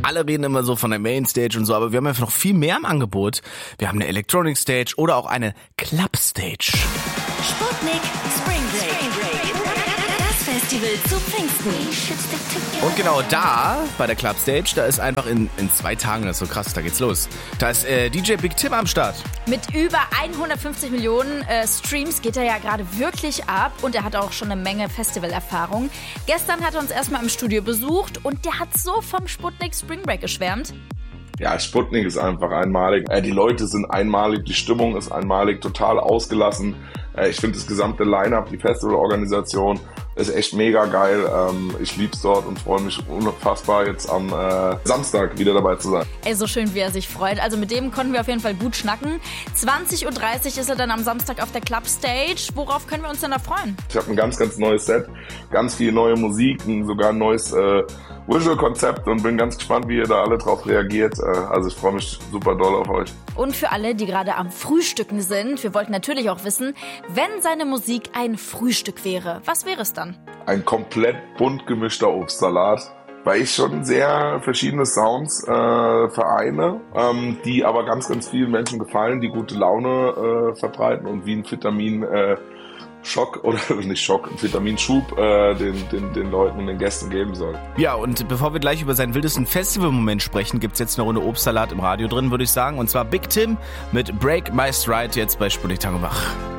Alle reden immer so von der Mainstage und so, aber wir haben einfach noch viel mehr im Angebot. Wir haben eine Electronic Stage oder auch eine Club Stage. Sputnik Spring Break. Das Festival zu Pfingsten. Und genau da, bei der Club Stage, da ist einfach in 2 Tagen, das ist so krass, da geht's los. Da ist DJ Big Tim am Start. Mit über 150 Millionen Streams geht er ja gerade wirklich ab und er hat auch schon eine Menge Festivalerfahrung. Gestern hat er uns erstmal im Studio besucht und der hat so vom Sputnik Spring Break geschwärmt. Ja, Sputnik ist einfach einmalig. Die Leute sind einmalig, die Stimmung ist einmalig, total ausgelassen. Ich finde das gesamte Line-Up, die Festivalorganisation ist echt mega geil. Ich lieb's dort und freue mich unfassbar, jetzt am Samstag wieder dabei zu sein. Ey, so schön, wie er sich freut. Also mit dem konnten wir auf jeden Fall gut schnacken. 20.30 Uhr ist er dann am Samstag auf der Club Stage. Worauf können wir uns denn da freuen? Ich habe ein ganz, ganz neues Set, ganz viel neue Musik, sogar ein neues Visual-Konzept und bin ganz gespannt, wie ihr da alle drauf reagiert. Also ich freue mich super doll auf euch. Und für alle, die gerade am Frühstücken sind, wir wollten natürlich auch wissen, wenn seine Musik ein Frühstück wäre, was wäre es dann? Ein komplett bunt gemischter Obstsalat, weil ich schon sehr verschiedene Sounds vereine, die aber ganz, ganz vielen Menschen gefallen, die gute Laune verbreiten und wie ein Vitamin-Schock oder nicht Schock, ein Vitaminschub den Leuten und den Gästen geben soll. Ja, und bevor wir gleich über seinen wildesten Festivalmoment sprechen, gibt's jetzt eine Runde Obstsalat im Radio drin, würde ich sagen. Und zwar Big Tim mit Break My Stride jetzt bei Sputnik Tagebuch.